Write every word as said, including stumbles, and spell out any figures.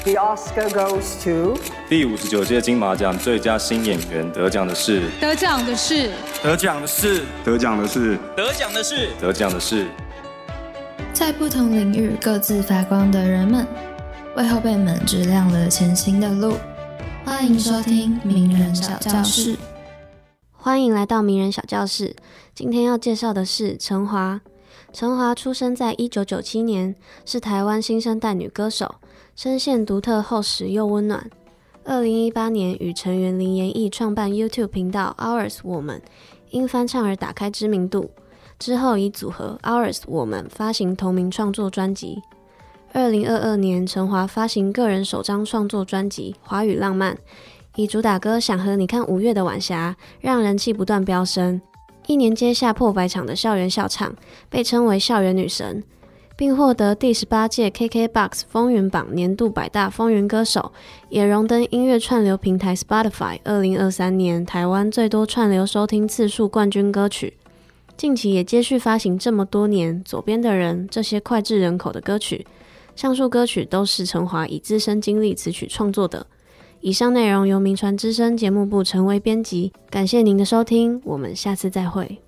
The Oscar goes to 第五十九届金马奖最佳新演员得奖的是得奖的是得奖的是得奖的是得奖的是得奖的是在不同领域各自发光的人们，为后辈们指亮了前行的路。欢迎收听名人小教室。 欢迎来到名人小教室。今天要介绍的是陈华。陈华出生在一九九七年，是台湾新生代女歌手，声线独特、厚实又温暖。二零一八年与成员林妍艺创办 YouTube 频道 Ours 我们，因翻唱而打开知名度。之后以组合 Ours 我们发行同名创作专辑。二零二二年，陈华发行个人首张创作专辑《华语浪漫》，以主打歌《想和你看五月的晚霞》让人气不断飙升。一年接下破百场的校园校唱，被称为校园女神，并获得第十八届 K K B O X 风云榜年度百大风云歌手，也荣登音乐串流平台 Spotify 二零二三年台湾最多串流收听次数冠军歌曲。近期也接续发行这么多年左边的人这些脍炙人口的歌曲，上述歌曲都是陈华以自身经历词曲创作的。以上内容由名传之声节目部陈为编辑，感谢您的收听，我们下次再会。